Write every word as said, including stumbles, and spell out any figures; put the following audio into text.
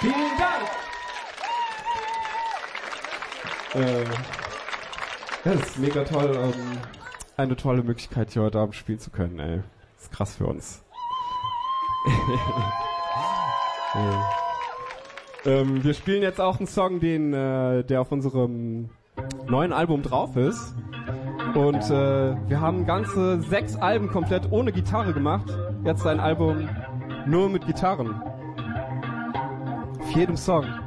Vielen Dank! Äh, das ist mega toll, ähm, eine tolle Möglichkeit, hier heute Abend spielen zu können, ey. Das ist krass für uns. ja. ähm, wir spielen jetzt auch einen Song, den, äh, der auf unserem neuen Album drauf ist. Und äh, wir haben ganze sechs Alben komplett ohne Gitarre gemacht. Jetzt ein Album nur mit Gitarren. Auf jedem Song.